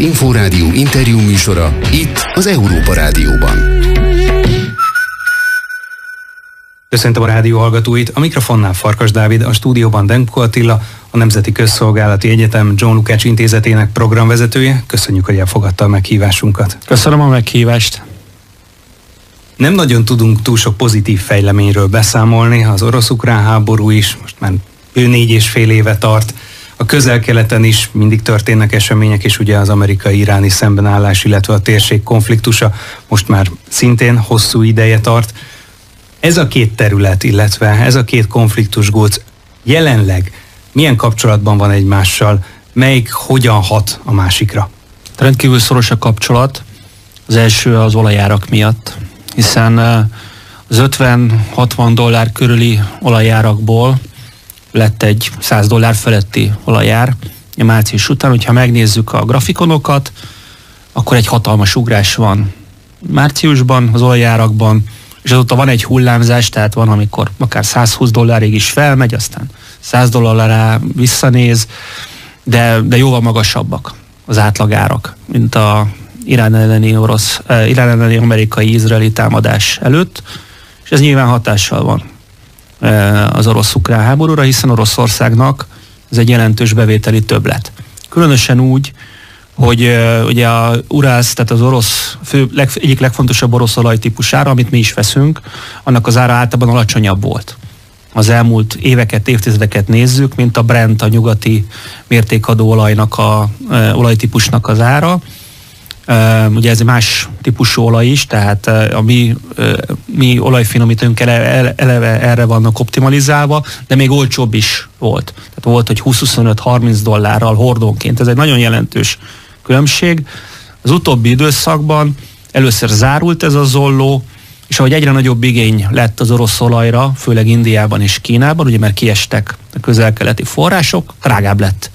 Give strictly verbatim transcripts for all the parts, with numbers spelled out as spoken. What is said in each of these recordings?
Inforádió interjú műsora itt az Európa Rádióban. Köszöntöm a rádió hallgatóit, a mikrofonnál Farkas Dávid, a stúdióban Demko Attila, a Nemzeti Közszolgálati Egyetem John Lukács Intézetének programvezetője. Köszönjük, hogy elfogadta a meghívásunkat. Köszönöm a meghívást. Nem nagyon tudunk túl sok pozitív fejleményről beszámolni, az orosz-ukrán háború is most már ő négy és fél éve tart. A Közel-Keleten is mindig történnek események, és ugye az amerikai-iráni szembenállás, illetve a térség konfliktusa most már szintén hosszú ideje tart. Ez a két terület, illetve ez a két konfliktusgóc jelenleg milyen kapcsolatban van egymással, melyik hogyan hat a másikra? Rendkívül szoros a kapcsolat. Az első az olajárak miatt, hiszen az ötven-hatvan dollár körüli olajárakból lett egy száz dollár feletti olajár a március után. Hogyha megnézzük a grafikonokat, akkor egy hatalmas ugrás van márciusban az olajárakban, és azóta van egy hullámzás, tehát van, amikor akár százhúsz dollárig is felmegy, aztán száz dollárra visszanéz, de, de jóval magasabbak az átlagárak, mint a Irán elleni orosz, eh, Irán elleni amerikai-izraeli támadás előtt, és ez nyilván hatással van eh, az orosz-ukrán háborúra, hiszen Oroszországnak ez egy jelentős bevételi többlet. Különösen úgy, hogy uh, ugye a Urals, tehát az orosz fő, leg, egyik legfontosabb orosz olajtípusára, amit mi is veszünk, annak az ára általában alacsonyabb volt. Az elmúlt éveket, évtizedeket nézzük, mint a Brent, a nyugati mértékadó olajnak, a uh, olajtípusnak az ára. Uh, ugye ez egy más típusú olaj is, tehát uh, a mi, uh, mi olajfinomítóink eleve, eleve erre vannak optimalizálva, de még olcsóbb is volt. Tehát volt, hogy húsz-huszonöt-harminc dollárral hordónként. Ez egy nagyon jelentős különbség. Az utóbbi időszakban először zárult ez a zolló, és ahogy egyre nagyobb igény lett az orosz olajra, főleg Indiában és Kínában, ugye mert kiestek a közel-keleti források, drágább lett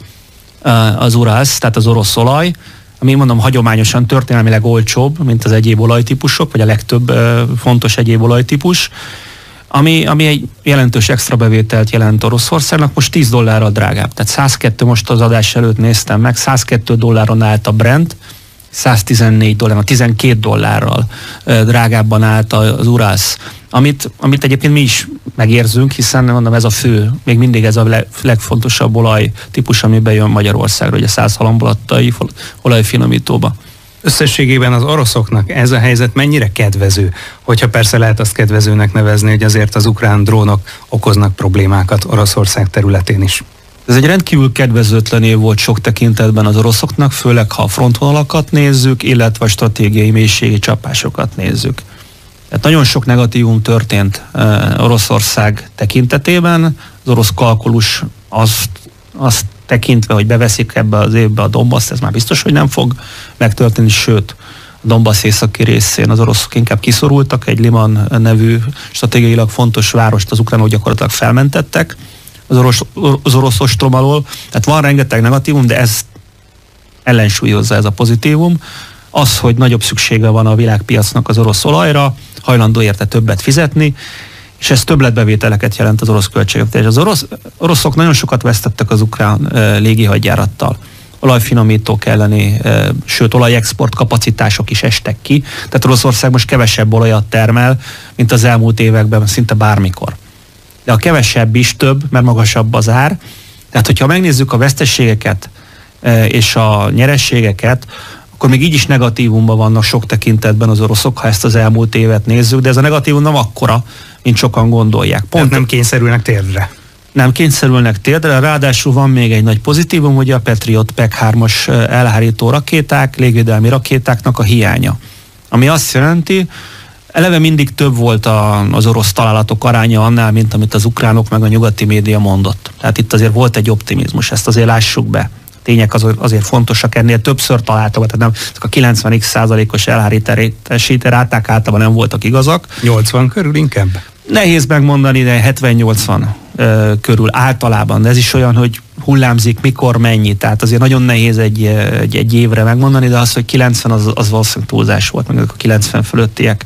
uh, az Urals, tehát az orosz olaj, ami mondom hagyományosan történelmileg olcsóbb, mint az egyéb olajtípusok, vagy a legtöbb uh, fontos egyéb olajtípus, ami, ami egy jelentős extra bevételt jelent Oroszországnak, most tíz dollárral drágább. Tehát száz kettő, most az adás előtt néztem meg, száz kettő dolláron állt a Brent, száz tizennégy dollárral, tizenkét dollárral uh, drágábban állt az Urals. Amit, amit egyébként mi is megérzünk, hiszen mondom, ez a fő, még mindig ez a legfontosabb olajtípus, ami bejön Magyarországra, ugye száz halombalattai olajfinomítóba. Összességében az oroszoknak ez a helyzet mennyire kedvező? Hogyha persze lehet azt kedvezőnek nevezni, hogy azért az ukrán drónok okoznak problémákat Oroszország területén is. Ez egy rendkívül kedvezőtlen év volt sok tekintetben az oroszoknak, főleg ha a frontvonalakat nézzük, illetve a stratégiai mélységi csapásokat nézzük. Tehát nagyon sok negatívum történt uh, Oroszország tekintetében. Az orosz kalkulus azt, azt tekintve, hogy beveszik ebbe az évbe a Donbaszt, ez már biztos, hogy nem fog megtörténni, sőt, a Donbasz északi részén az oroszok inkább kiszorultak, egy Liman nevű stratégiailag fontos várost az ukránok gyakorlatilag felmentettek az orosz, az orosz ostrom alól. Tehát van rengeteg negatívum, de ez ellensúlyozza ez a pozitívum. Az, hogy nagyobb szüksége van a világpiacnak az orosz olajra, hajlandó érte többet fizetni, és ez többletbevételeket jelent az orosz költségvetésre. Az orosz, oroszok nagyon sokat vesztettek az ukrán e, légihadjárattal. Olajfinomítók elleni, e, sőt olajexport kapacitások is estek ki, tehát Oroszország most kevesebb olajat termel, mint az elmúlt években szinte bármikor. De a kevesebb is több, mert magasabb az ár. Tehát, hogyha megnézzük a veszteségeket e, és a nyerességeket, akkor még így is negatívumban vannak sok tekintetben az oroszok, ha ezt az elmúlt évet nézzük, de ez a negatívum nem akkora, mint sokan gondolják. Pont nem kényszerülnek térdre. Nem kényszerülnek térdre, ráadásul van még egy nagy pozitívum, hogy a Patriot P E K hármas elhárító rakéták, légvédelmi rakétáknak a hiánya. Ami azt jelenti, eleve mindig több volt a, az orosz találatok aránya annál, mint amit az ukránok meg a nyugati média mondott. Tehát itt azért volt egy optimizmus, ezt azért lássuk be. Tények az, azért fontosak, ennél többször találtak, tehát nem, a kilencven százalékos elhárítási ráták általában nem voltak igazak. nyolcvan körül inkább? Nehéz megmondani, de hetven-nyolcvan uh, körül általában, de ez is olyan, hogy hullámzik, mikor, mennyi, tehát azért nagyon nehéz egy, egy, egy évre megmondani, de az, hogy kilencven az, az valószínűleg túlzás volt, meg a kilencven fölöttiek.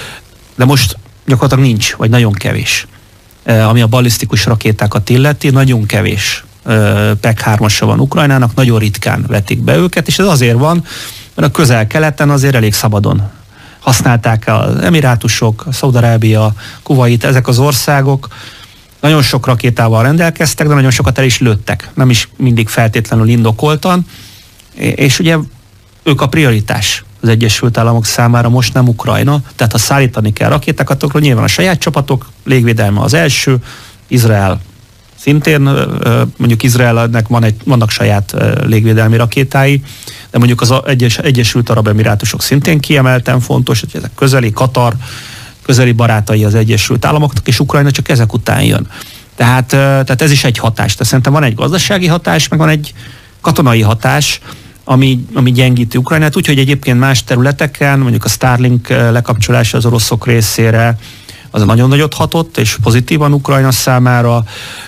De most gyakorlatilag nincs, vagy nagyon kevés. Uh, ami a ballisztikus rakétákat illeti, nagyon kevés pé e ká hármasa van Ukrajnának, nagyon ritkán vetik be őket, és ez azért van, mert a közel-keleten azért elég szabadon használták az Emirátusok, Szaúd-Arábia, Kuvait, ezek az országok nagyon sok rakétával rendelkeztek, de nagyon sokat el is lőttek, nem is mindig feltétlenül indokoltan, és ugye ők a prioritás az Egyesült Államok számára, most nem Ukrajna, tehát ha szállítani kell rakétákat, akkor nyilván a saját csapatok légvédelme az első, Izrael szintén, mondjuk Izraelnek van egy, vannak saját légvédelmi rakétái, de mondjuk az Egyes, Egyesült Arab Emirátusok szintén kiemelten fontos, hogy ezek közeli, Katar, közeli barátai az Egyesült Államoknak, és Ukrajna csak ezek után jön. Tehát, tehát ez is egy hatás. Tehát szerintem van egy gazdasági hatás, meg van egy katonai hatás, ami, ami gyengíti Ukrajnát, úgyhogy egyébként más területeken, mondjuk a Starlink lekapcsolása az oroszok részére, az nagyon nagyot hatott, és pozitívan Ukrajna számára,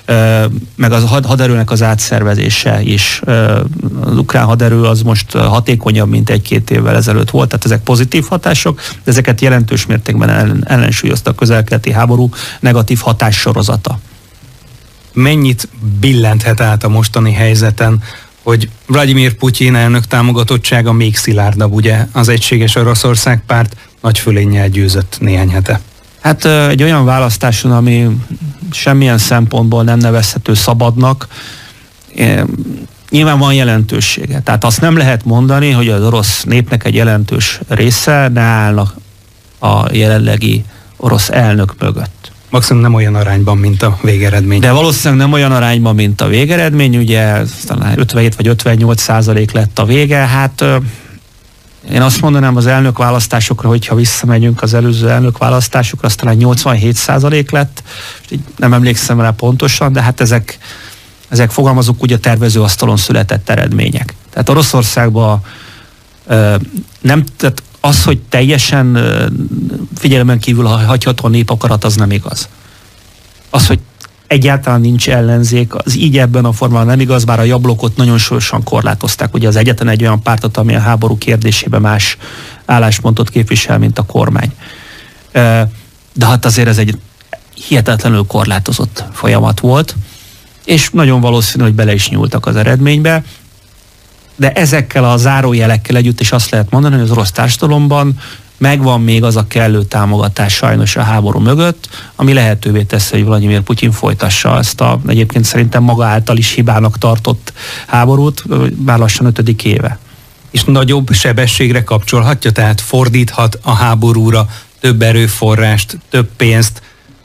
meg az haderőnek az átszervezése is. Az ukrán haderő az most hatékonyabb, mint egy-két évvel ezelőtt volt, tehát ezek pozitív hatások, de ezeket jelentős mértékben ellen, ellensúlyozta a közel-keleti háború negatív hatássorozata. Mennyit billenthet át a mostani helyzeten, hogy Vladimir Putyin elnök támogatottsága még szilárdabb, ugye az Egységes Oroszország párt nagy fölénnyel győzött néhány hete? Hát egy olyan választáson, ami semmilyen szempontból nem nevezhető szabadnak, nyilván van jelentősége. Tehát azt nem lehet mondani, hogy az orosz népnek egy jelentős része ne állnak a jelenlegi orosz elnök mögött. Maximum nem olyan arányban, mint a végeredmény. De valószínűleg nem olyan arányban, mint a végeredmény, ugye talán ötvenhét vagy ötvennyolc százalék lett a vége, hát én azt mondanám az elnökválasztásokra, hogyha visszamegyünk az előző elnökválasztásokra, az talán nyolcvanhét százalék lett, nem emlékszem rá pontosan, de hát ezek, ezek fogalmazunk úgy a tervezőasztalon született eredmények. Tehát Oroszországban nem, tehát az, hogy teljesen figyelemen kívül hagyható népakarat, az nem igaz. Az, hogy egyáltalán nincs ellenzék, az így ebben a formában nem igaz, bár a Jablokot nagyon súlyosan korlátozták. Ugye az egyetlen egy olyan pártot, ami a háború kérdésében más álláspontot képvisel, mint a kormány. De hát azért ez egy hihetetlenül korlátozott folyamat volt, és nagyon valószínű, hogy bele is nyúltak az eredménybe. De ezekkel a zárójelekkel együtt is azt lehet mondani, hogy az orosz társadalomban megvan még az a kellő támogatás sajnos a háború mögött, ami lehetővé teszi, hogy Vladimir Putyin folytassa ezt a egyébként szerintem maga által is hibának tartott háborút, már lassan ötödik éve. És nagyobb sebességre kapcsolhatja, tehát fordíthat a háborúra több erőforrást, több pénzt,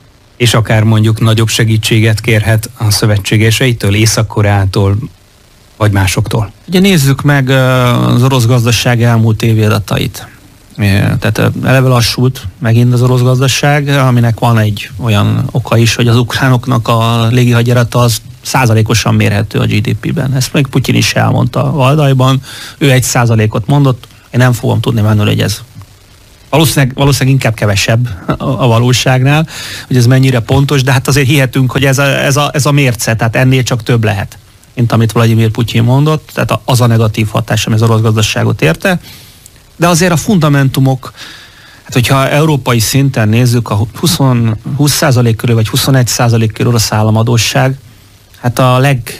és akár mondjuk nagyobb segítséget kérhet a szövetségeseitől, Észak-Koreától, vagy másoktól. Ugye nézzük meg az orosz gazdaság elmúlt évi adatait. Tehát eleve lassult megint az orosz gazdaság, aminek van egy olyan oka is, hogy az ukránoknak a légihadjárata az százalékosan mérhető a gé dé pében. Ezt még Putyin is elmondta Valdajban, ő egy százalékot mondott, én nem fogom tudni menni, hogy ez valószínűleg, valószínűleg inkább kevesebb a valóságnál, hogy ez mennyire pontos, de hát azért hihetünk, hogy ez a, ez a, ez a mérce, tehát ennél csak több lehet, mint amit Vladimir Putyin mondott, tehát az a negatív hatás, ami az orosz gazdaságot érte. De azért a fundamentumok, hát hogyha európai szinten nézzük, a húsz százalék körül vagy huszonegy százalék körül orosz államadósság, hát a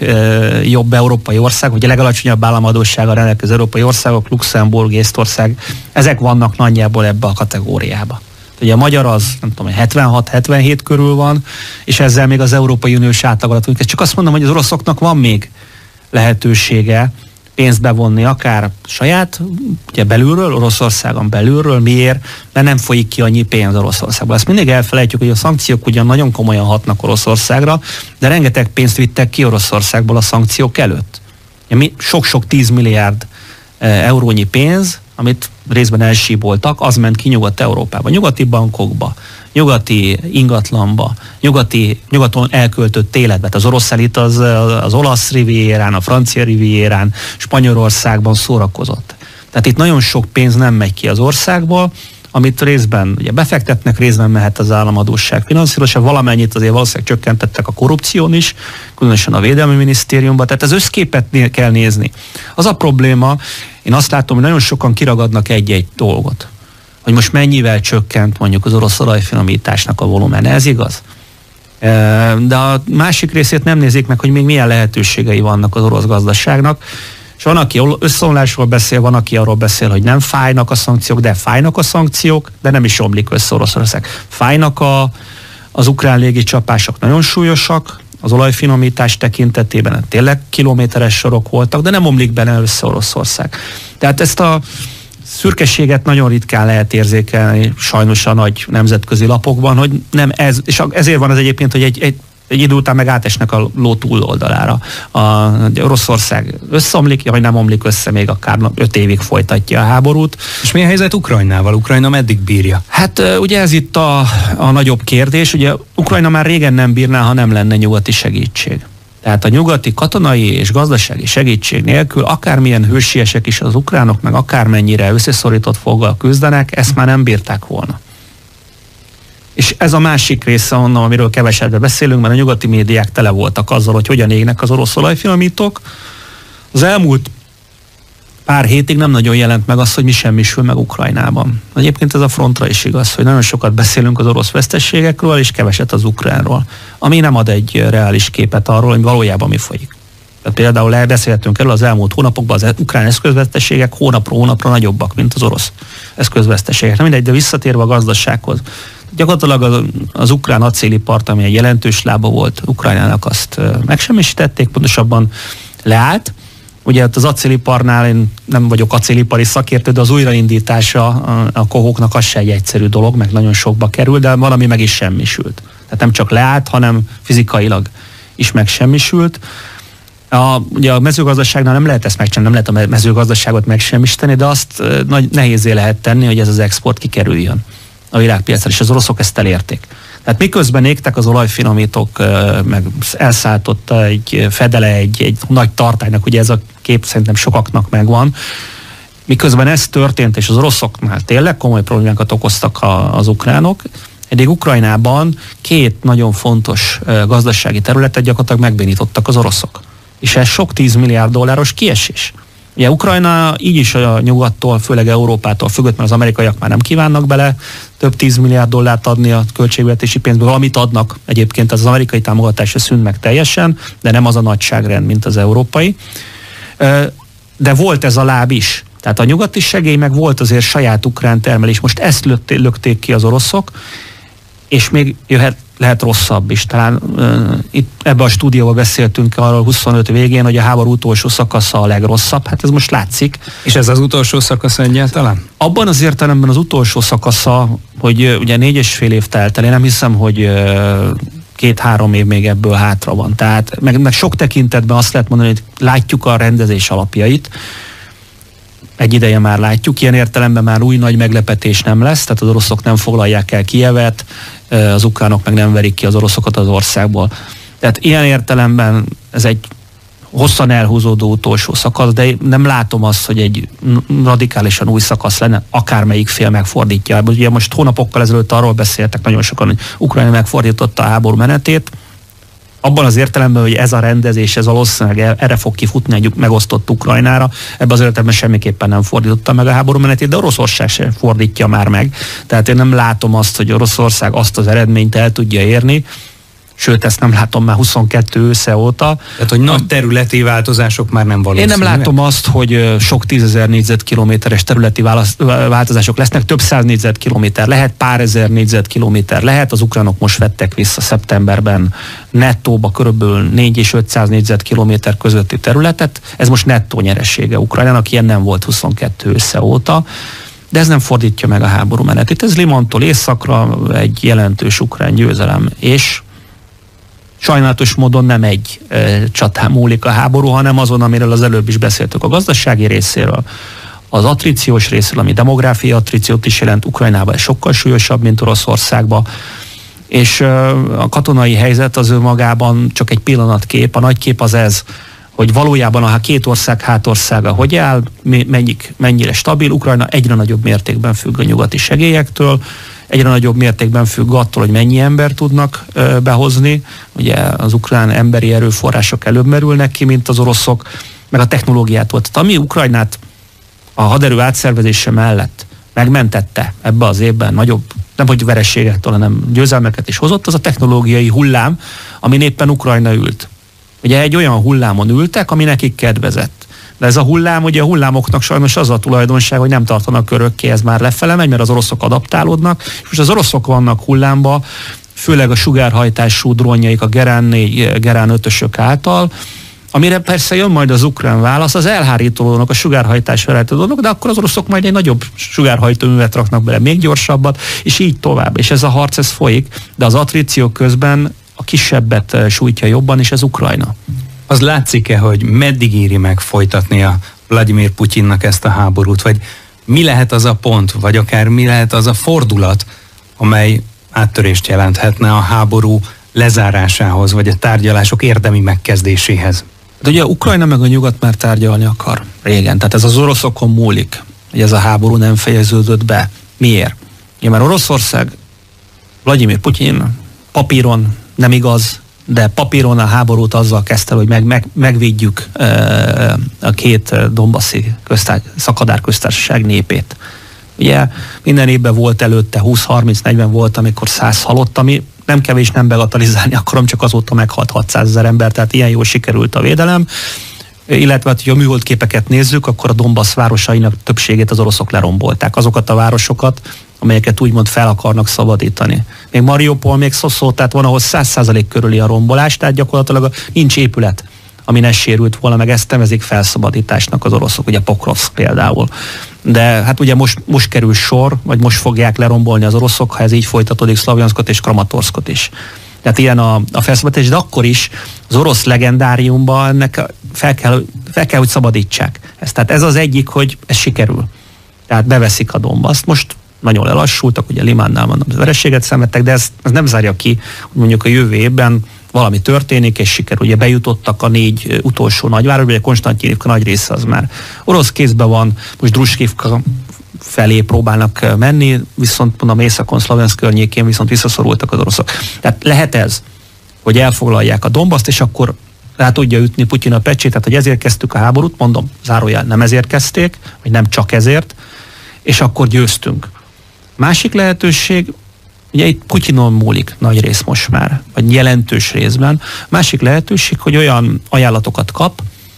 legjobb európai ország, vagy a legalacsonyabb államadóssággal rendelkező európai országok, Luxemburg, Észtország, ezek vannak nagyjából ebbe a kategóriába. Ugye a magyar az, nem tudom, hetvenhat hetvenhét körül van, és ezzel még az Európai Uniós átlag alatt vagyunk. Csak azt mondom, hogy az oroszoknak van még lehetősége pénzt bevonni, akár saját, ugye belülről, Oroszországon belülről. Miért? Mert nem folyik ki annyi pénz Oroszországban. Ezt mindig elfelejtjük, hogy a szankciók ugyan nagyon komolyan hatnak Oroszországra, de rengeteg pénzt vittek ki Oroszországból a szankciók előtt. Sok-sok tíz milliárd eurónyi pénz, amit részben elsíboltak, az ment ki Nyugat-Európába, nyugati bankokba, nyugati ingatlanba, nyugati, nyugaton elköltött életbe. Az orosz elit az, az olasz rivierán, a francia rivierán, Spanyolországban szórakozott. Tehát itt nagyon sok pénz nem megy ki az országból, amit részben ugye befektetnek, részben mehet az államadósság finanszírozása, valamennyit azért valószínűleg csökkentettek a korrupción is, különösen a Védelmi Minisztériumban, tehát az összképet kell nézni. Az a probléma, én azt látom, hogy nagyon sokan kiragadnak egy-egy dolgot, hogy most mennyivel csökkent mondjuk az orosz olajfinomításnak a volumen. Ez igaz? De a másik részét nem nézik meg, hogy még milyen lehetőségei vannak az orosz gazdaságnak. És van, aki összeomlásról beszél, van, aki arról beszél, hogy nem fájnak a szankciók, de fájnak a szankciók, de nem is omlik össze Oroszország. Fájnak a, az ukrán légicsapások, nagyon súlyosak, az olajfinomítás tekintetében tényleg kilométeres sorok voltak, de nem omlik benne össze Oroszország. Tehát ezt a szürkeséget nagyon ritkán lehet érzékelni sajnos a nagy nemzetközi lapokban, hogy nem ez, és ezért van az egyébként, hogy egy, egy, egy idő után meg átesnek a ló túloldalára. A, a Oroszország összeomlik, vagy nem omlik össze, még akár öt évig folytatja a háborút. És mi a helyzet Ukrajnával? Ukrajna meddig bírja? Hát ugye ez itt a, a nagyobb kérdés. Ugye Ukrajna már régen nem bírná, ha nem lenne nyugati segítség. Tehát a nyugati katonai és gazdasági segítség nélkül akármilyen hősiesek is az ukránok, meg akármennyire összeszorított foggal küzdenek, ezt már nem bírták volna. És ez a másik része onnan, amiről kevesebbet beszélünk, mert a nyugati médiák tele voltak azzal, hogy hogyan égnek az orosz olajfinomítók. Az elmúlt pár hétig nem nagyon jelent meg az, hogy mi semmisül meg Ukrajnában. Egyébként ez a frontra is igaz, hogy nagyon sokat beszélünk az orosz veszteségekről, és keveset az ukránról, ami nem ad egy reális képet arról, hogy valójában mi folyik. Tehát például beszélhetünk erről az elmúlt hónapokban, az ukrán eszközveszteségek hónapról hónapra nagyobbak, mint az orosz eszközveszteségek. Nem mindegy, de visszatérve a gazdasághoz. Gyakorlatilag az, az ukrán acélipart, ami egy jelentős lába volt Ukrajnának, azt megsemmisítették, pontosabban leállt. Ugye az acéliparnál én nem vagyok acélipari szakértő, de az újraindítása a, a kohóknak az se egy egyszerű dolog, meg nagyon sokba kerül, de valami meg is semmisült. Tehát nem csak leállt, hanem fizikailag is megsemmisült. A, ugye a mezőgazdaságnál nem lehet ezt megcsinálni, nem lehet a mezőgazdaságot megsemmisíteni, de azt nagy, nehézé lehet tenni, hogy ez az export kikerüljön a világpiacra, és az oroszok ezt elérték. Tehát miközben égtek az olajfinomítók, meg elszálltott egy fedele egy, egy nagy tartálynak, ugye ez a kép szerintem sokaknak megvan, miközben ez történt, és az oroszoknál tényleg komoly problémákat okoztak a, az ukránok, eddig Ukrajnában két nagyon fontos gazdasági területet gyakorlatilag megbénítottak az oroszok. És ez sok tíz milliárd dolláros kiesés. Ugye Ukrajna így is a nyugattól, főleg Európától függött, mert az amerikaiak már nem kívánnak bele több tíz milliárd dollárt adni a költségvetési pénzből. Valamit adnak egyébként, az amerikai támogatásra szűnt meg teljesen, de nem az a nagyságrend, mint az európai. De volt ez a láb is. Tehát a nyugati segély meg volt azért saját ukrán termelés. Most ezt lökték, lökték ki az oroszok, és még jöhet, lehet rosszabb is. Talán uh, itt ebben a stúdióban beszéltünk arról huszonöt végén, hogy a háború utolsó szakasza a legrosszabb. Hát ez most látszik. És ez az utolsó szakasz egyáltalán? Abban az értelemben az utolsó szakasza, hogy uh, ugye négy és fél év telt el, én nem hiszem, hogy uh, két-három év még ebből hátra van. Tehát meg, meg sok tekintetben azt lehet mondani, hogy látjuk a rendezés alapjait. Egy ideje már látjuk, ilyen értelemben már új nagy meglepetés nem lesz, tehát az oroszok nem foglalják el Kijevet, az ukránok meg nem verik ki az oroszokat az országból. Tehát ilyen értelemben ez egy hosszan elhúzódó utolsó szakasz, de nem látom azt, hogy egy radikálisan új szakasz lenne, akármelyik fél megfordítja. Ugye most hónapokkal ezelőtt arról beszéltek nagyon sokan, hogy Ukrajna megfordította a háború menetét, abban az értelemben, hogy ez a rendezés, ez valószínűleg erre fog kifutni egy megosztott Ukrajnára, ebben az értelemben semmiképpen nem fordította meg a háború menetét, de Oroszország sem fordítja már meg. Tehát én nem látom azt, hogy Oroszország azt az eredményt el tudja érni, sőt, ezt nem látom már huszonkettő ősze óta. Tehát, hogy nagy területi változások már nem valószínűek? Én nem látom azt, hogy sok tízezer négyzetkilométeres területi változások lesznek, több száz négyzetkilométer lehet, pár ezer négyzetkilométer lehet, az ukránok most vettek vissza szeptemberben nettóba körülbelül négy és ötszáz négyzetkilométer közötti területet, ez most nettó nyeresége Ukrajnának, ilyen nem volt huszonkettő ősze óta, de ez nem fordítja meg a háború menetét. Ez Limantól északra egy jelentős ukrán győzelem, és sajnálatos módon nem egy e, csatán múlik a háború, hanem azon, amiről az előbb is beszéltük, a gazdasági részéről, az attriciós részéről, ami demográfiai attriciót is jelent, Ukrajnában ez sokkal súlyosabb, mint Oroszországban, és e, a katonai helyzet az önmagában csak egy pillanatkép, a nagy kép az ez, hogy valójában a két ország hátországa hogy áll, mennyik, mennyire stabil, Ukrajna egyre nagyobb mértékben függ a nyugati segélyektől, egyre nagyobb mértékben függ attól, hogy mennyi ember tudnak ö, behozni. Ugye az ukrán emberi erőforrások előbb merülnek ki, mint az oroszok, meg a technológiától. Tehát ami Ukrajnát a haderő átszervezése mellett megmentette ebbe az évben nagyobb nem hogy vereséget, hanem győzelmeket is hozott, az a technológiai hullám, amin éppen Ukrajna ült. Ugye egy olyan hullámon ültek, ami nekik kedvezett. De ez a hullám, ugye a hullámoknak sajnos az a tulajdonság, hogy nem tartanak örökké, ez már lefele megy, mert az oroszok adaptálódnak, és most az oroszok vannak hullámba, főleg a sugárhajtású drónjaik a Gerán négy, Gerán ötösök által, amire persze jön majd az ukrán válasz, az elhárítolónak, a sugárhajtásra elhárítolónak, de akkor az oroszok majd egy nagyobb sugárhajtóművet raknak bele, még gyorsabbat, és így tovább. És ez a harc, ez folyik, de az attríció közben a kisebbet sújtja jobban, és ez Ukrajna. Az látszik-e, hogy meddig éri meg folytatni a Vladimir Putyinnak ezt a háborút, vagy mi lehet az a pont, vagy akár mi lehet az a fordulat, amely áttörést jelenthetne a háború lezárásához, vagy a tárgyalások érdemi megkezdéséhez? De ugye Ukrajna meg a nyugat már tárgyalni akar régen, tehát ez az oroszokon múlik, hogy ez a háború nem fejeződött be. Miért? Ugye mert Oroszország, Vladimir Putyin papíron nem igaz, de papíron a háborút azzal kezdte, hogy meg, meg, megvédjük e, a két donbaszi köztár, szakadár köztársaság népét. Ugye minden évben volt előtte húsz harminc negyven volt, amikor száz halott, ami nem kevés, nem begatalizálni akarom, csak azóta meghalt hatszázezer ember, tehát ilyen jól sikerült a védelem. Illetve, hát, hogy a műholdképeket nézzük, akkor a Donbass városainak többségét az oroszok lerombolták. Azokat a városokat, amelyeket úgymond fel akarnak szabadítani. Még Mariupol, még Szoszó, tehát van, ahol száz százalék körüli a rombolás, tehát gyakorlatilag nincs épület, ami ne sérült volna, meg ezt nevezik felszabadításnak az oroszok, ugye Pokrovszk például. De hát ugye most, most kerül sor, vagy most fogják lerombolni az oroszok, ha ez így folytatódik, Szlavjanszkot és Kramatorszkot is. Tehát ilyen a, a felszabadítás, de akkor is az orosz legendáriumban ennek fel kell, fel kell, hogy szabadítsák ezt. Tehát ez az egyik, hogy ez sikerül. Tehát beveszik a Donbaszt. Most nagyon lelassultak, ugye Limánnál van, az vereséget szenvedtek, de ez, ez nem zárja ki, hogy mondjuk a jövő évben valami történik, és sikerül. Ugye bejutottak a négy utolsó nagyvárosba, ugye Konstantinivka nagy része az már orosz kézben van, most Druskivka felé próbálnak menni, viszont mondom északon, Szlavjanszk környékén viszont visszaszorultak az oroszok. Tehát lehet ez, hogy elfoglalják a Donbaszt, és akkor rá tudja ütni Putyin a pecsétet, hogy ezért kezdtük a háborút, mondom, zárójel nem ezért kezdték, vagy nem csak ezért, és akkor győztünk. Másik lehetőség, ugye itt Putyinon múlik nagy rész most már, vagy jelentős részben. Másik lehetőség, hogy olyan ajánlatokat kap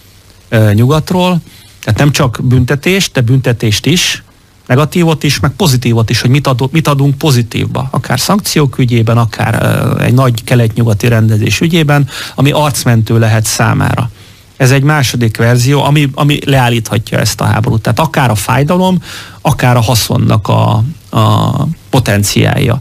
e, nyugatról, tehát nem csak büntetést, de büntetést is, negatívot is, meg pozitívot is, hogy mit, ad, mit adunk pozitívba, akár szankciók ügyében, akár e, egy nagy kelet-nyugati rendezés ügyében, ami arcmentő lehet számára. Ez egy második verzió, ami, ami leállíthatja ezt a háborút. Tehát akár a fájdalom, akár a haszonnak a, a potenciálja.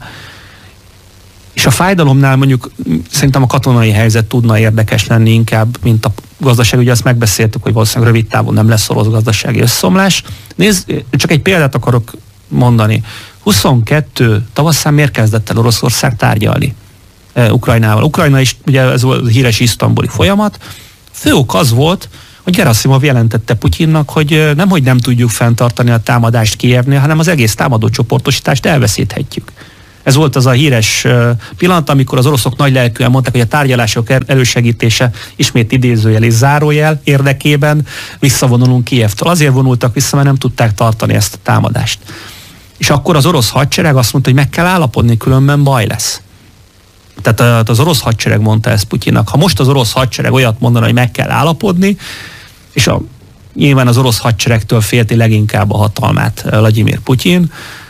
És a fájdalomnál mondjuk szerintem a katonai helyzet tudna érdekes lenni inkább, mint a gazdaság. Ugye azt megbeszéltük, hogy valószínűleg rövid távon nem lesz orosz gazdasági összeomlás. Nézd, csak egy példát akarok mondani. huszonkettő tavaszán miért kezdett el Oroszország tárgyalni e, Ukrajnával? Ukrajna is, ugye ez volt a híres isztambuli folyamat. Fő ok az volt, hogy Gerasimov jelentette Putyinnak, hogy nem, hogy nem tudjuk fenntartani a támadást Kijevnél, hanem az egész támadócsoportosítást elveszíthetjük. Ez volt az a híres pillanat, amikor az oroszok nagy lelkűen mondták, hogy a tárgyalások elősegítése ismét idézőjel és zárójel érdekében visszavonulunk Kijevtől. Azért vonultak vissza, mert nem tudták tartani ezt a támadást. És akkor az orosz hadsereg azt mondta, hogy meg kell állapodni, különben baj lesz. Tehát az orosz hadsereg mondta ezt Putyinnak. Ha most az orosz hadsereg olyat mondana, hogy meg kell állapodni, és a, nyilván az orosz hadseregtől félti leginkább a hatalmát Vladimir Putyin,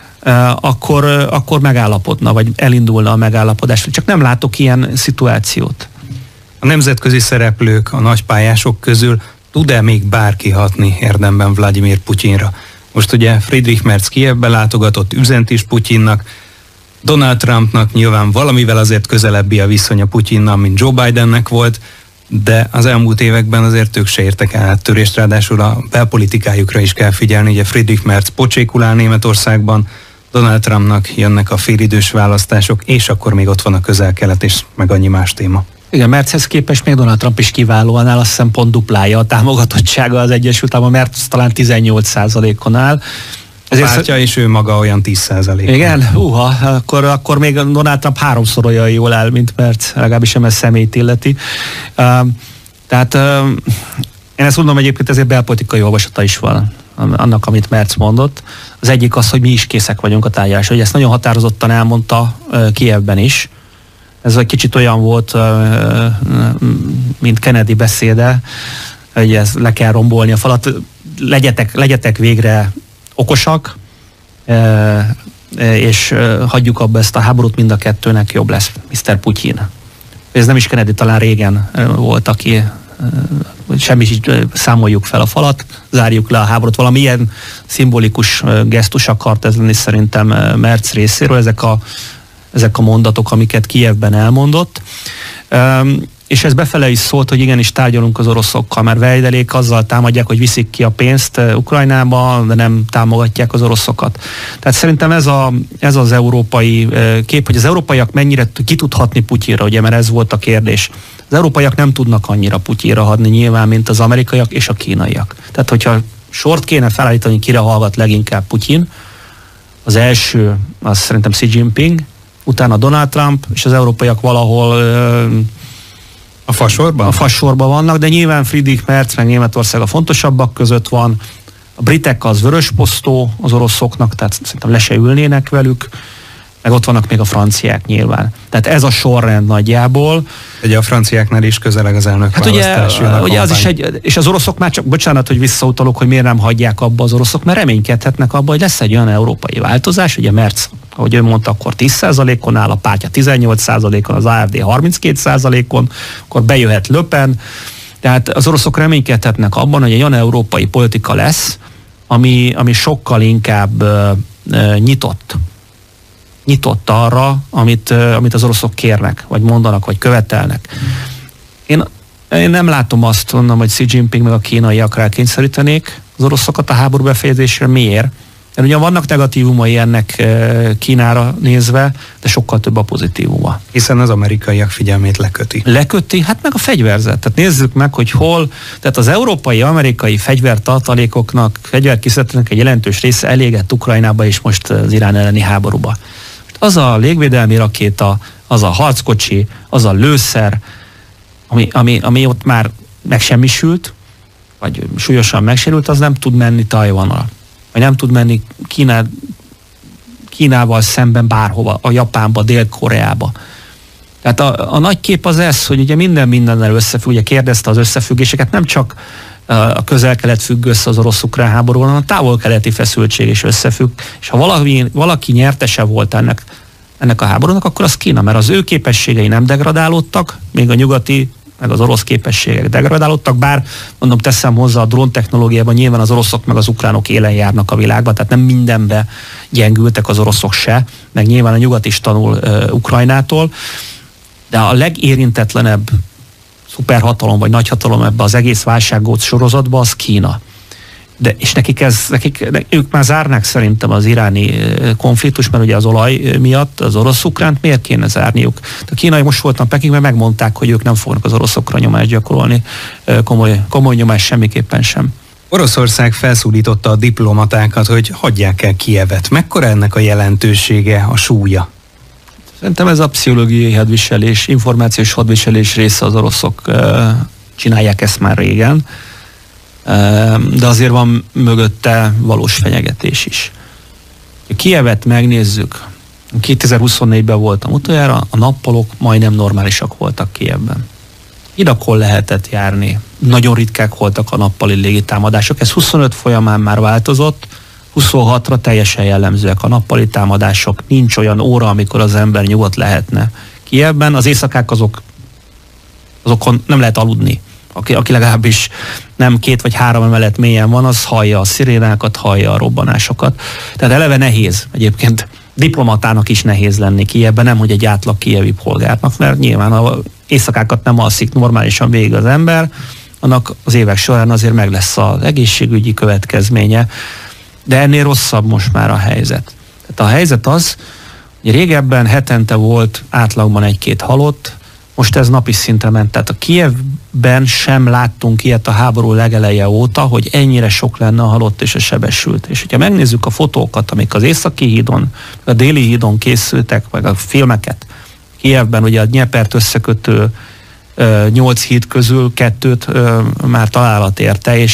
akkor, akkor megállapodna, vagy elindulna a megállapodás. Csak nem látok ilyen szituációt. A nemzetközi szereplők, a nagypályások közül tud-e még bárki hatni érdemben Vladimir Putyinra? Most ugye Friedrich Merz Kijevbe látogatott, üzent is Putyinnak, Donald Trumpnak nyilván valamivel azért közelebbi a viszonya Putyinnal, mint Joe Bidennek volt, de az elmúlt években azért ők se értek el áttörést, ráadásul a belpolitikájukra is kell figyelni. Ugye Friedrich Merz pocsékul áll Németországban, Donald Trumpnak jönnek a félidős választások, és akkor még ott van a Közel-Kelet, és meg annyi más téma. Igen, Merzhez képest még Donald Trump is kiválóan áll, azt hiszem pont duplája a támogatottsága az Egyesült Államok, mert talán tizennyolc százalékon áll. Ezért pártja, és ő maga olyan tíz százalék. Igen, uha, akkor, akkor még Donald Trump háromszor olyan jól áll, mint Merz, legalábbis sem ez személyt illeti. Uh, tehát uh, én ezt mondom, egyébként ezért belpolitikai olvasata is van annak, amit Merz mondott. Az egyik az, hogy mi is készek vagyunk a tárgyalásra. Hogy ezt nagyon határozottan elmondta Kijevben is. Ez egy kicsit olyan volt, mint Kennedy beszéde, hogy ez le kell rombolni a falat. Legyetek, legyetek végre okosak, és hagyjuk abba ezt a háborút, mind a kettőnek jobb lesz, miszter Putyin. Ez nem is Kennedy, talán régen volt, aki semmi számoljuk fel a falat, zárjuk le a háborút. Valami ilyen szimbolikus gesztus akart ez lenni szerintem Merz részéről, ezek a, ezek a mondatok, amiket Kijevben elmondott. És ez befele is szólt, hogy igenis tárgyalunk az oroszokkal, mert Vejdelék azzal támadják, hogy viszik ki a pénzt Ukrajnába, de nem támogatják az oroszokat. Tehát szerintem ez, a, ez az európai kép, hogy az európaiak mennyire ki tudhatni Putyinra, ugye, mert ez volt a kérdés. Az európaiak nem tudnak annyira Putyinra hadni nyilván, mint az amerikaiak és a kínaiak. Tehát, hogyha sort kéne felállítani, kire hallgat leginkább Putyin, az első, az szerintem Xi Jinping, utána Donald Trump, és az európaiak valahol a fasorban? A fasorban vannak, de nyilván Friedrich Merz meg Németország a fontosabbak között van. A britek az vörösposztó az oroszoknak, tehát szerintem le se ülnének velük, meg ott vannak még a franciák nyilván. Tehát ez a sorrend nagyjából. Ugye a franciáknál is közeleg az elnök hát választás. Ugye, ugye az is egy, és az oroszok már csak, bocsánat, hogy visszautalok, hogy miért nem hagyják abba az oroszok, mert reménykedhetnek abba, hogy lesz egy olyan európai változás, ugye Merz, ahogy ő mondta, akkor tíz százalékon áll, a pártja tizennyolc százalékon, az á ef dé harminckét százalékon, akkor bejöhet Le Pen. Tehát az oroszok reménykedhetnek abban, hogy egy olyan európai politika lesz, ami, ami sokkal inkább uh, uh, nyitott. nyitott arra, amit, amit az oroszok kérnek, vagy mondanak, vagy követelnek. Én, én nem látom azt, mondom, hogy Xi Jinping meg a kínaiak rákényszerítenék az oroszokat a háború befejezésre. Miért? Mert ugyan vannak negatívumai ennek Kínára nézve, de sokkal több a pozitívuma. Hiszen az amerikaiak figyelmét leköti. Leköti? Hát meg a fegyverzet. Tehát nézzük meg, hogy hol, tehát az európai-amerikai fegyvertartalékoknak, fegyverkészletnek egy jelentős része elégett Ukrajnába és most az Irán elleni háborúba. Az a légvédelmi rakéta, az a harckocsi, az a lőszer, ami, ami, ami ott már megsemmisült, vagy súlyosan megsérült, az nem tud menni Tajvannal. Vagy nem tud menni Kíná, Kínával szemben bárhova, a Japánba, Dél-Koreába. Tehát a, a nagy kép az ez, hogy ugye minden mindennel összefügg, ugye kérdezte az összefüggéseket, nem csak a közel-kelet függ össze az orosz-ukrán háborúban, hanem a távol-keleti feszültség is összefügg, és ha valaki, valaki nyertese volt ennek, ennek a háborúnak, akkor az Kína, mert az ő képességei nem degradálódtak, még a nyugati, meg az orosz képességek degradálódtak, bár mondom, teszem hozzá, a drón technológiában nyilván az oroszok meg az ukránok élen járnak a világban, tehát nem mindenbe gyengültek az oroszok se, meg nyilván a nyugat is tanul uh, Ukrajnától, de a legérintetlenebb szuperhatalom vagy nagyhatalom ebbe az egész válságot sorozatba az Kína. De, és nekik, ez, nekik ők már zárnák szerintem az iráni konfliktus, mert ugye az olaj miatt az orosz-ukránt miért kéne zárniuk? A kínai most voltam Pekingben, megmondták, hogy ők nem fognak az oroszokra nyomást gyakorolni, komoly, komoly nyomás semmiképpen sem. Oroszország felszólította a diplomatákat, hogy hagyják el Kijevet. Mekkora ennek a jelentősége, a súlya? Szerintem ez a pszichológiai hadviselés, információs hadviselés része, az oroszok csinálják ezt már régen, de azért van mögötte valós fenyegetés is. Kijevet megnézzük, kétezer-huszonnégyben voltam utoljára, a nappalok majdnem normálisak voltak Kijevben. Idakon lehetett járni, nagyon ritkák voltak a nappali légitámadások, ez huszonöt folyamán már változott, huszonhatra teljesen jellemzőek a nappali támadások, nincs olyan óra, amikor az ember nyugodt lehetne. Kijevben az éjszakák azok, azokon nem lehet aludni. Aki, aki legalábbis nem két vagy három emelet mélyen van, az hallja a szirénákat, hallja a robbanásokat. Tehát eleve nehéz, egyébként diplomatának is nehéz lenni Kijevben, nem hogy egy átlag kijevi polgárnak, mert nyilván az éjszakákat nem alszik normálisan végig az ember, annak az évek során azért meg lesz az egészségügyi következménye, de ennél rosszabb most már a helyzet. Tehát a helyzet az, hogy régebben hetente volt átlagban egy-két halott, most ez napi szintre ment. Tehát a Kijevben sem láttunk ilyet a háború legeleje óta, hogy ennyire sok lenne a halott és a sebesült. És hogyha megnézzük a fotókat, amik az északi hídon, a déli hídon készültek, meg a filmeket, Kijevben ugye a Dnyepert összekötő nyolc híd közül kettőt ö, már találat érte, és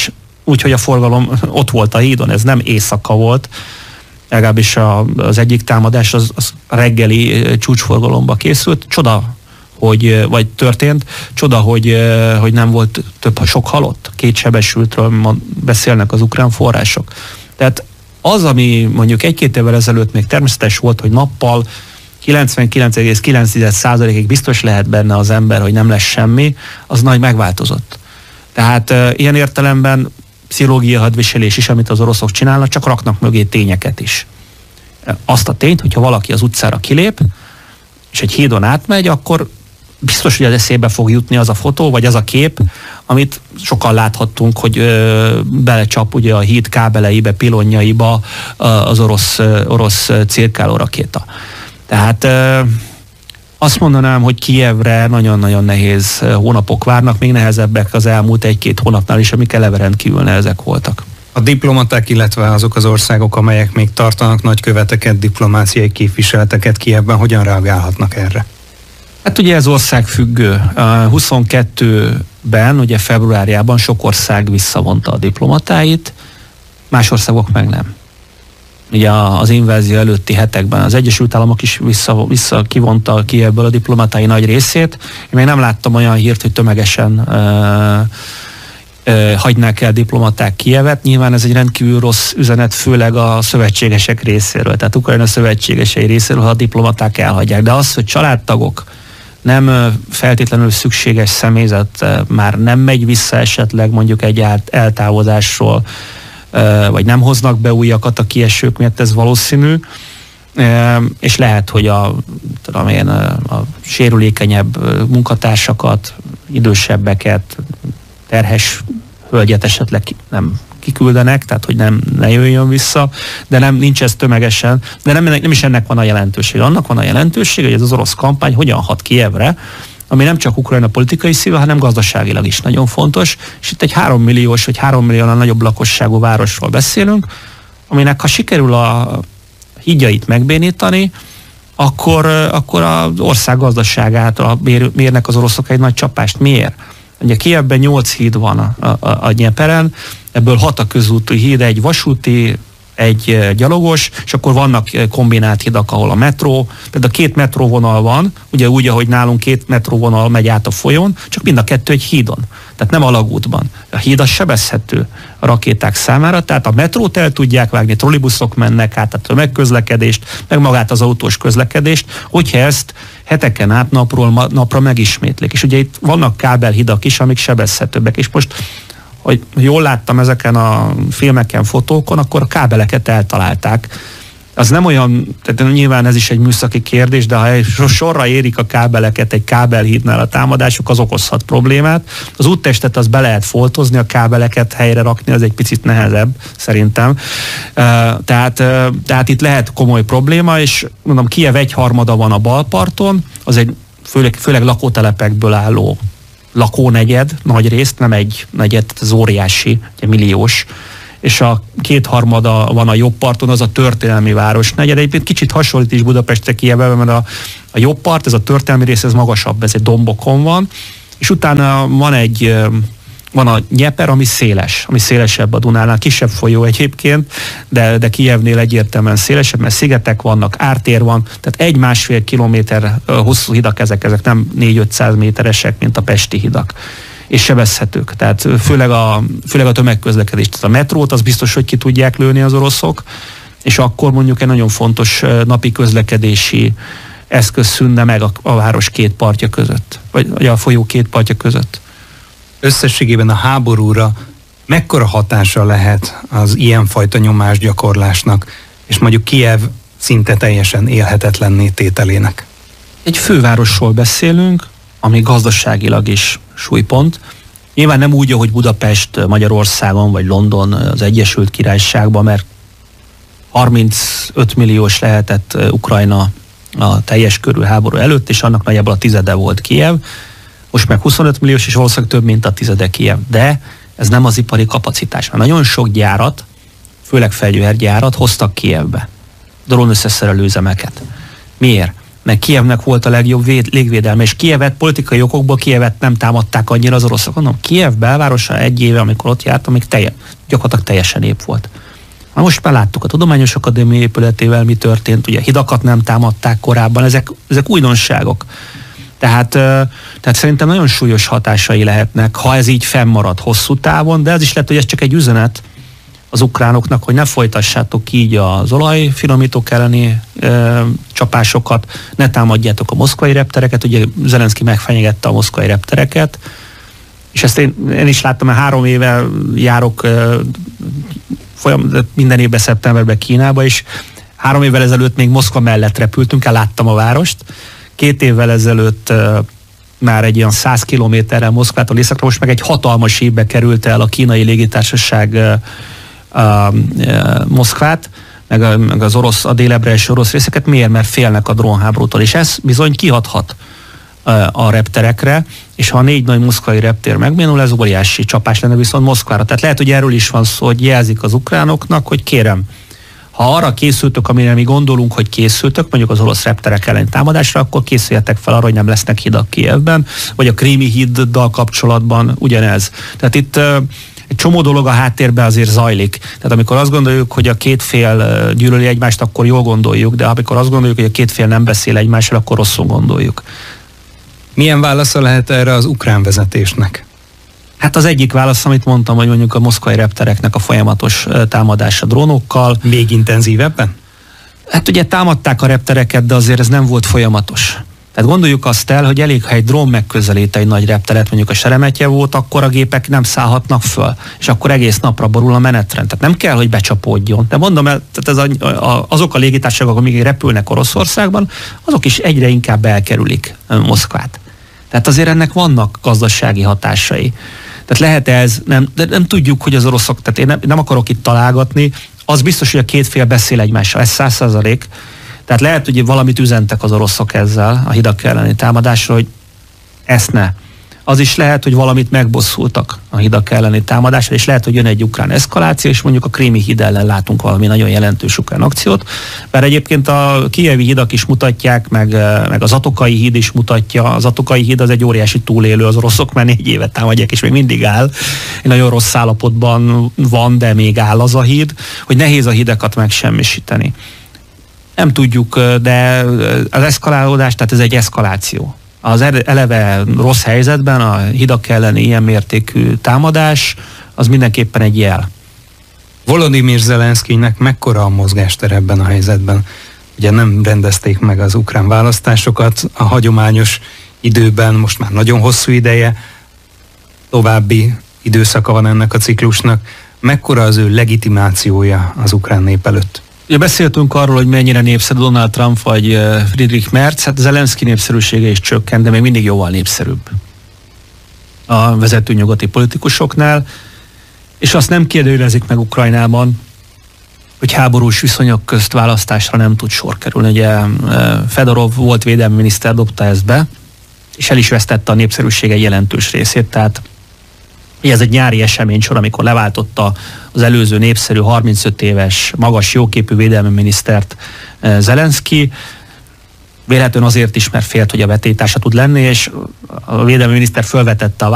úgyhogy a forgalom ott volt a hídon, ez nem éjszaka volt, legalábbis a, az egyik támadás az, az reggeli csúcsforgalomba készült. Csoda, hogy, vagy történt, csoda, hogy, hogy nem volt több, sok halott. Két sebesültről beszélnek az ukrán források. Tehát az, ami mondjuk egy-két évvel ezelőtt még természetes volt, hogy nappal kilencvenkilenc egész kilenc százalékig biztos lehet benne az ember, hogy nem lesz semmi, az nagy megváltozott. Tehát e, ilyen értelemben pszichológiai hadviselés is, amit az oroszok csinálnak, csak raknak mögé tényeket is. Azt a tényt, hogyha valaki az utcára kilép, és egy hídon átmegy, akkor biztos, hogy az eszébe fog jutni az a fotó, vagy az a kép, amit sokan láthattunk, hogy ö, belecsap ugye a híd kábeleibe, pilonjaiba az orosz, orosz cirkáló rakéta. Tehát ö, azt mondanám, hogy Kijevre nagyon-nagyon nehéz hónapok várnak, még nehezebbek az elmúlt egy-két hónapnál is, amik eleve rendkívül nehezek voltak. A diplomaták, illetve azok az országok, amelyek még tartanak nagyköveteket, diplomáciai képviseleteket Kijevben, hogyan reagálhatnak erre? Hát ugye ez országfüggő. huszonkettőben, ugye februárjában sok ország visszavonta a diplomatáit, más országok meg nem. Ugye az invázió előtti hetekben az Egyesült Államok is vissza, vissza kivonta Kijevből a diplomatái nagy részét. Én még nem láttam olyan hírt, hogy tömegesen uh, uh, hagynák el diplomaták Kijevet. Nyilván ez egy rendkívül rossz üzenet, főleg a szövetségesek részéről. Tehát Ukrajna szövetségesei részéről, ha a diplomaták elhagyják. De az, hogy családtagok, nem feltétlenül szükséges személyzet már nem megy vissza esetleg mondjuk egy eltávozásról, vagy nem hoznak be újakat a kiesők miatt, ez valószínű, és lehet, hogy a, tudom én, a sérülékenyebb munkatársakat, idősebbeket, terhes hölgyet esetleg nem kiküldenek, tehát hogy nem, ne jöjjön vissza, de nem, nincs ez tömegesen, de nem, nem is ennek van a jelentőség. Annak van a jelentőség, hogy ez az orosz kampány hogyan hat Kijevre, ami nem csak Ukrajna politikai szíve, hanem gazdaságilag is nagyon fontos, és itt egy három milliós vagy három milliónál nagyobb lakosságú városról beszélünk, aminek ha sikerül a hídjait megbénítani, akkor, akkor az ország gazdaságát a, mér, mérnek az oroszok egy nagy csapást. Miért? Ugye Kijevben nyolc híd van a, a, a Dnyeperen, ebből hat a közúti híd, egy vasúti, egy gyalogos, és akkor vannak kombinált hidak, ahol a metró, például két metróvonal van, ugye úgy, ahogy nálunk két metróvonal megy át a folyón, csak mind a kettő egy hídon, tehát nem alagútban. A híd az sebezhető a rakéták számára, tehát a metrót el tudják vágni, trollibuszok mennek át, a tömegközlekedést, meg magát az autós közlekedést, hogyha ezt heteken át napról napra megismétlik. És ugye itt vannak kábelhidak is, amik sebezhetőbbek, és most hogy jól láttam ezeken a filmeken, fotókon, akkor a kábeleket eltalálták. Az nem olyan, tehát nyilván ez is egy műszaki kérdés, de ha sorra érik a kábeleket egy kábelhídnál a támadások, az okozhat problémát. Az úttestet az be lehet foltozni, a kábeleket helyre rakni, az egy picit nehezebb, szerintem. Tehát, tehát itt lehet komoly probléma, és mondom, Kijev egyharmada van a balparton, az egy főleg, főleg lakótelepekből álló lakónegyed, nagy részt, nem egy negyed, ez óriási, ugye milliós, és a kétharmada van a jobb parton, az a történelmi városnegyed. Egyébként kicsit hasonlít is Budapestre, Kijevben, mert a, a jobb part, ez a történelmi rész, ez magasabb, ez egy dombokon van, és utána van egy, van a Dnyeper, ami széles, ami szélesebb a Dunánál, kisebb folyó egyébként, de, de Kijevnél egyértelműen szélesebb, mert szigetek vannak, ártér van, tehát egy-másfél kilométer hosszú hidak ezek, ezek nem négy-ötszáz méteresek, mint a pesti hidak, és sebezhetők, tehát főleg a, főleg a tömegközlekedés. Tehát a metrót az biztos, hogy ki tudják lőni az oroszok, és akkor mondjuk egy nagyon fontos napi közlekedési eszköz szűnne meg a, a város két partja között, vagy, vagy a folyó két partja között. Összességében a háborúra mekkora hatása lehet az ilyenfajta nyomásgyakorlásnak, és mondjuk Kijev szinte teljesen élhetetlenné tételének? Egy fővárosról beszélünk, ami gazdaságilag is súlypont. Nyilván nem úgy, ahogy Budapest Magyarországon, vagy London az Egyesült Királyságban, mert harmincöt milliós lehetett Ukrajna a teljes körű háború előtt, és annak nagyjából a tizede volt Kijev. Most meg huszonöt milliós, és valószínűleg több, mint a tizede Kijev. De ez nem az ipari kapacitás. Mert nagyon sok gyárat, főleg fegyvergyárat hoztak Kijevbe. Drónösszeszerelő üzemeket. Miért? Mert Kijevnek volt a legjobb véd, légvédelme, és Kijevet politikai okokból Kijevet nem támadták annyira az oroszok. Mondom, Kijev belvárosa egy éve, amikor ott jártam, még teljes gyakorlatilag teljesen ép volt. Na most már láttuk a Tudományos Akadémia épületével mi történt, ugye hidakat nem támadták korábban, ezek, ezek újdonságok. Tehát, tehát szerintem nagyon súlyos hatásai lehetnek, ha ez így fennmarad hosszú távon, de ez is lehet, hogy ez csak egy üzenet az ukránoknak, hogy ne folytassátok így az olajfinomítók elleni e, csapásokat, ne támadjátok a moszkvai reptereket, ugye Zelenszky megfenyegette a moszkvai reptereket, és ezt én, én is láttam, mert három éve járok e, folyam, minden évben szeptemberben Kínába, és három évvel ezelőtt még Moszkva mellett repültünk el, láttam a várost, két évvel ezelőtt e, már egy olyan száz kilométerrel Moszkvától északra, most meg egy hatalmas évbe került el a kínai légitársaság e, a, a Moszkvát, meg, a, meg az orosz, a délebres orosz részeket. Miért? Mert félnek a drónháborútól, és ez bizony kihathat a, a repterekre, és ha a négy nagy moszkvai reptér megbénul, ez óriási csapás lenne viszont Moszkvára. Tehát lehet, hogy erről is van szó, hogy jelzik az ukránoknak, hogy kérem, ha arra készültök, amire mi gondolunk, hogy készültök, mondjuk az orosz repterek ellen támadásra, akkor készüljetek fel arra, hogy nem lesznek hidak Kijevben, vagy a krími híddal kapcsolatban ugyanez. Tehát itt egy csomó dolog a háttérben azért zajlik. Tehát amikor azt gondoljuk, hogy a két fél gyűlöli egymást, akkor jól gondoljuk, de amikor azt gondoljuk, hogy a két fél nem beszél egymással, akkor rosszul gondoljuk. Milyen válasza lehet erre az ukrán vezetésnek? Hát az egyik válasz, amit mondtam, hogy mondjuk a moszkvai reptereknek a folyamatos támadása drónokkal. Még intenzívebben? Hát ugye támadták a reptereket, de azért ez nem volt folyamatos. Tehát gondoljuk azt el, hogy elég, ha egy drón megközelít egy nagy repteret, mondjuk a Seremetjevót, akkor a gépek nem szállhatnak föl, és akkor egész napra borul a menetrend. Tehát nem kell, hogy becsapódjon. De mondom, tehát ez a, a, azok a légitársaságok, amik repülnek Oroszországban, azok is egyre inkább elkerülik Moszkvát. Tehát azért ennek vannak gazdasági hatásai. Tehát lehet ez, nem, de nem tudjuk, hogy az oroszok, tehát én nem, nem akarok itt találgatni, az biztos, hogy a két fél beszél egymással, ez száz százalék. Tehát lehet, hogy valamit üzentek az oroszok ezzel a hidak elleni támadásra, hogy ezt ne. Az is lehet, hogy valamit megbosszultak a hidak elleni támadásra, és lehet, hogy jön egy ukrán eszkaláció, és mondjuk a krími híd ellen látunk valami nagyon jelentős ukrán akciót, mert egyébként a kijevi hidak is mutatják, meg, meg az atokai híd is mutatja. Az atokai híd az egy óriási túlélő, az oroszok már négy évet támadják, és még mindig áll. Egy nagyon rossz állapotban van, de még áll az a híd, hogy nehéz a hidakat megsemmisíteni. Nem tudjuk, de az eszkalálódás, tehát ez egy eszkaláció. Az eleve rossz helyzetben a hidak elleni ilyen mértékű támadás, az mindenképpen egy jel. Volodymyr Zelenszkynek mekkora a mozgástere ebben a helyzetben? Ugye nem rendezték meg az ukrán választásokat a hagyományos időben, most már nagyon hosszú ideje, további időszaka van ennek a ciklusnak. Mekkora az ő legitimációja az ukrán nép előtt? Ugye beszéltünk arról, hogy mennyire népszerű Donald Trump vagy Friedrich Merz, hát Zelenszky népszerűsége is csökkent, de még mindig jóval népszerűbb a vezető nyugati politikusoknál, és azt nem kérdőjelezik meg Ukrajnában, hogy háborús viszonyok közt választásra nem tud sor kerülni. Ugye Fedorov volt védelmi miniszter, dobta ezt be, és el is vesztette a népszerűsége jelentős részét, tehát ez egy nyári eseménysor, amikor leváltotta az előző népszerű harmincöt éves, magas, jóképű védelmi minisztert Zelenszky. Véletlenül azért is, mert félt, hogy a vetélytársa tud lenni, és a védelmi miniszter fölvetette a